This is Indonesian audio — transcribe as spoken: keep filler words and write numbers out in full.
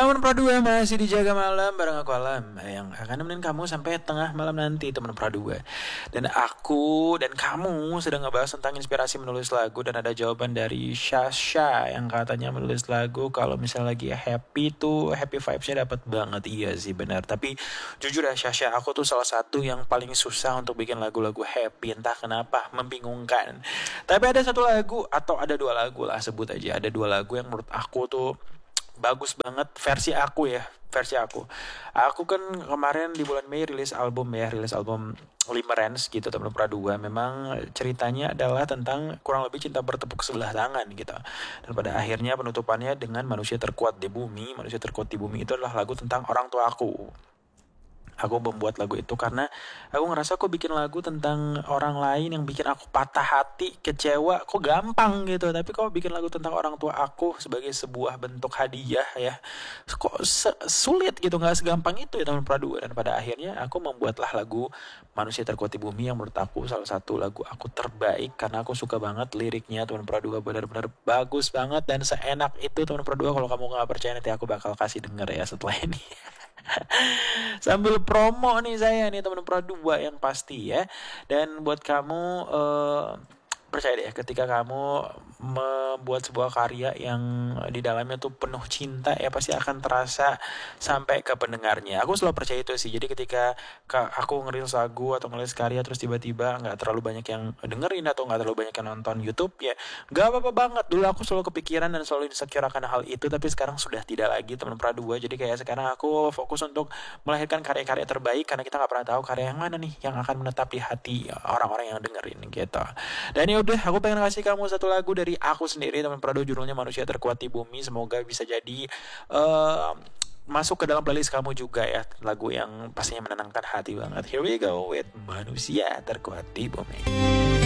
Teman Pradua masih dijaga malam bareng aku Alam yang akan nemenin kamu sampai tengah malam nanti teman Pradua. Dan aku dan kamu sedang ngebahas tentang inspirasi menulis lagu dan ada jawaban dari Shasha yang katanya menulis lagu kalau misalnya lagi happy tuh happy vibes-nya dapat banget. Iya sih benar. Tapi jujur ya Shasha, aku tuh salah satu yang paling susah untuk bikin lagu-lagu happy, entah kenapa, membingungkan. Tapi ada satu lagu atau ada dua lagu lah sebut aja. Ada dua lagu yang menurut aku tuh bagus banget versi aku ya versi aku aku kan kemarin di bulan Mei rilis album ya rilis album Limerence gitu teman Pradua. Memang ceritanya adalah tentang kurang lebih cinta bertepuk sebelah tangan gitu, dan pada akhirnya penutupannya dengan manusia terkuat di bumi. Manusia terkuat di bumi itu adalah lagu tentang orang tua aku. Aku membuat lagu itu karena aku ngerasa aku bikin lagu tentang orang lain yang bikin aku patah hati, kecewa, kok gampang gitu. Tapi kok bikin lagu tentang orang tua aku sebagai sebuah bentuk hadiah ya, kok se- sulit gitu, nggak segampang itu ya teman Pradua. Dan pada akhirnya aku membuatlah lagu Manusia Terkuat di Bumi yang menurut aku salah satu lagu aku terbaik karena aku suka banget liriknya teman Pradua, benar-benar bagus banget dan seenak itu teman Pradua. Kalau kamu nggak percaya nanti aku bakal kasih denger ya setelah ini. Sambil promo nih saya nih teman Pradua yang pasti ya. Dan buat kamu eh, percaya deh ketika kamu membuat sebuah karya yang di dalamnya tuh penuh cinta ya pasti akan terasa sampai ke pendengarnya. Aku selalu percaya itu sih. Jadi ketika ka- aku ngerilis lagu atau ngerilis karya terus tiba-tiba nggak terlalu banyak yang dengerin atau nggak terlalu banyak yang nonton YouTube ya nggak apa-apa banget. Dulu aku selalu kepikiran dan selalu insecure akan hal itu, tapi sekarang sudah tidak lagi teman Pradua. Jadi kayak sekarang aku fokus untuk melahirkan karya-karya terbaik karena kita nggak pernah tahu karya yang mana nih yang akan menetap di hati orang-orang yang dengerin gitu. Dan ya udah, aku pengen kasih kamu satu lagu dari aku sendiri teman Prado, judulnya Manusia Terkuat di Bumi. Semoga bisa jadi uh, masuk ke dalam playlist kamu juga ya, lagu yang pastinya menenangkan hati banget. Here we go with Manusia Terkuat di Bumi.